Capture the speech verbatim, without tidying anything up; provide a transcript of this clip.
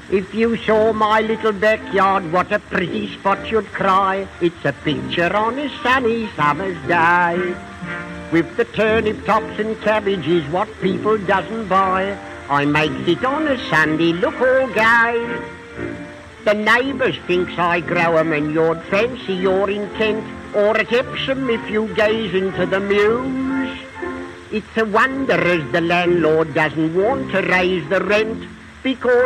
If you saw my little backyard, what a pretty spot you'd cry. It's a picture on a sunny summer's day. With the turnip tops and cabbages, what people doesn't buy, I makes it on a Sunday look all gay. The neighbours thinks I grow 'em and you'd fancy you're in Kent, or at Epsom if you gaze into the mews. It's a wonder as the landlord doesn't want to raise the rent, because